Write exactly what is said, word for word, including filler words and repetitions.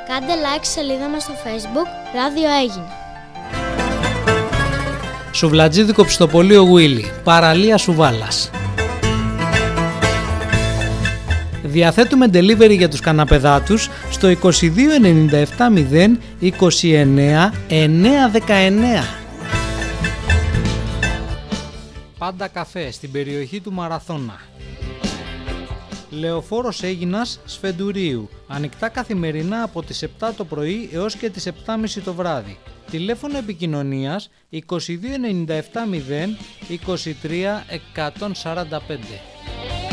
Κάντε like στη σελίδα μας στο Facebook Ράδιο Έγινε. Σουβλατζίδικο Πιστοπωλείο Γουίλι, παραλία Σουβάλλας. Διαθέτουμε delivery για τους καναπεδάτους στο είκοσι δύο ενενήντα επτά μηδέν είκοσι εννέα εννιακόσια δεκαεννέα. Πάντα καφέ στην περιοχή του Μαραθώνα. Λεωφόρος Αίγινας Σφεντουρίου. Ανοιχτά καθημερινά από τις επτά το πρωί έως και τις επτά και μισή το βράδυ. Τηλέφωνο επικοινωνίας είκοσι δύο ενενήντα επτά μηδέν είκοσι τρία εκατόν σαράντα πέντε.